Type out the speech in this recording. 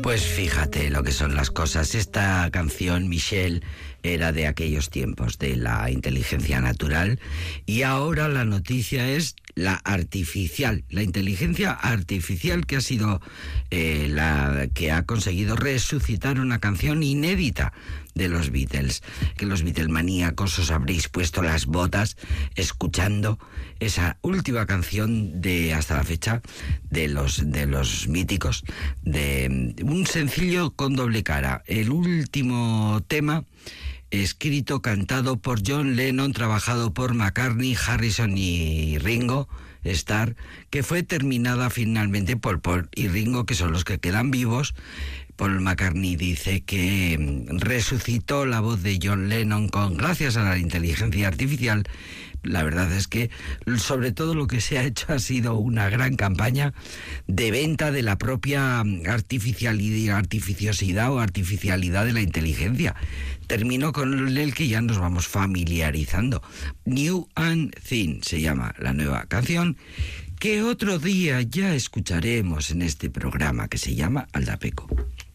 Pues fíjate lo que son las cosas. Esta canción, Michelle, era de aquellos tiempos de la inteligencia natural, y ahora la noticia es la artificial, la inteligencia artificial, que ha sido la que ha conseguido resucitar una canción inédita de los Beatles, que los Beatlemaníacos os habréis puesto las botas escuchando esa última canción de hasta la fecha de los míticos, de un sencillo con doble cara, el último tema escrito, cantado por John Lennon, trabajado por McCartney, Harrison y Ringo Starr, que fue terminada finalmente por Paul y Ringo, que son los que quedan vivos. Paul McCartney dice que resucitó la voz de John Lennon gracias a la inteligencia artificial. La verdad es que sobre todo lo que se ha hecho ha sido una gran campaña de venta de la propia artificiosidad o artificialidad de la inteligencia. Termino con el que ya nos vamos familiarizando. New and Thin se llama la nueva canción, que otro día ya escucharemos en este programa, que se llama Aldapeco.